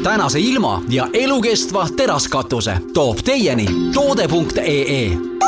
tänase ilma ja elukestva teraskatuse toob teieni toode.ee.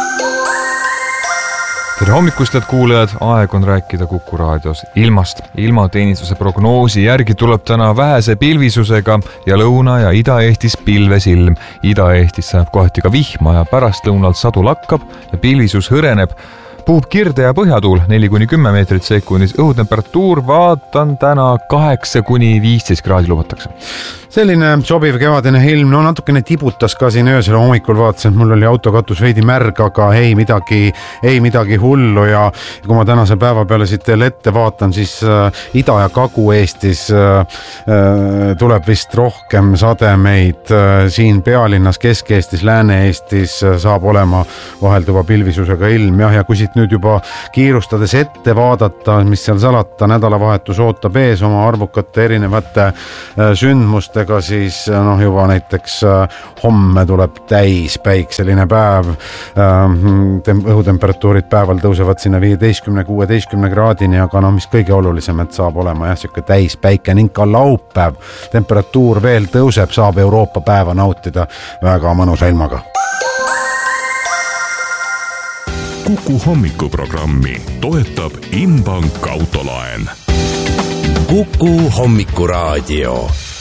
Tere hommikust, et kuulejad, aeg on rääkida Kuku raadios ilmast. Ilmateenistuse prognoosi järgi tuleb täna vähese pilvisusega ja Lõuna- ja Ida-Eestis pilves ilm. Ida-Eestis saab kohati ka vihma ja pärastlõunalt sadu lakkab ja pilvisus hõreneb. Puhub kirde ja põhjatuul 4-10 meetrit sekundis. Õhutemperatuur vaatan täna 8-15 kraadi lubatakse. Selline sobiv kevadine ilm, no natukene tibutas ka siin öösel hommikul, vaatasin, et mul oli autokatus veidi märg, aga ei midagi hullu ja kui ma tänase päeva peale siit teile ette vaatan, siis Ida- ja Kagu-Eestis tuleb vist rohkem sademeid. Siin pealinnas, Kesk-Eestis, Lääne-Eestis saab olema vahelduva pilvisusega ilm. Ja kui siit nüüd juba kiirustades ette vaadata, mis seal salata, nädalavahetus ootab ees oma arvukate erinevate sündmuste, siis juba näiteks homme tuleb täis päikseline päev. Õhutemperatuurid päeval tõusevad sinna 15-16 kraadini, aga mis kõige olulisem, et saab olema siuke täis päike ning ka laupäev. Temperatuur veel tõuseb, saab Euroopa päeva nautida väga mõnusa ilmaga. Kuku hommikuprogrammi toetab Inbank autolaen. Kuku hommikuraadio.